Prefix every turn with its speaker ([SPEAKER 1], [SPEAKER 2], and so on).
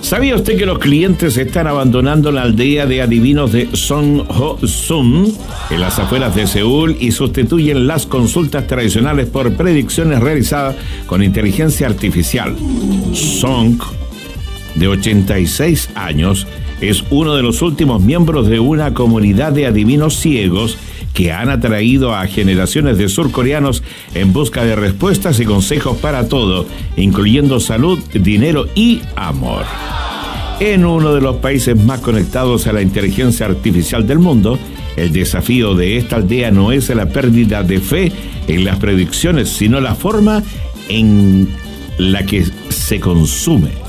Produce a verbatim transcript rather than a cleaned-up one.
[SPEAKER 1] ¿Sabía usted que los clientes están abandonando la aldea de adivinos de Songho-sum en las afueras de Seúl y sustituyen las consultas tradicionales por predicciones realizadas con inteligencia artificial? Song, de ochenta y seis años, es uno de los últimos miembros de una comunidad de adivinos ciegos que han atraído a generaciones de surcoreanos en busca de respuestas y consejos para todo, incluyendo salud, dinero y amor. En uno de los países más conectados a la inteligencia artificial del mundo, el desafío de esta aldea no es la pérdida de fe en las predicciones, sino la forma en la que se consume